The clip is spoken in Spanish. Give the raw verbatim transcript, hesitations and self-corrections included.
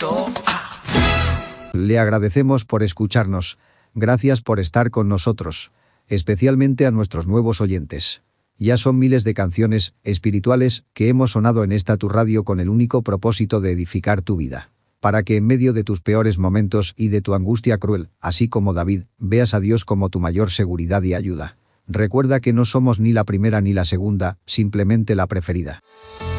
Cristo. Le agradecemos por escucharnos. Gracias por estar con nosotros. Especialmente a nuestros nuevos oyentes. Ya son miles de canciones espirituales que hemos sonado en esta tu radio con el único propósito de edificar tu vida. Para que en medio de tus peores momentos y de tu angustia cruel, así como David, veas a Dios como tu mayor seguridad y ayuda. Recuerda que no somos ni la primera ni la segunda, simplemente la preferida.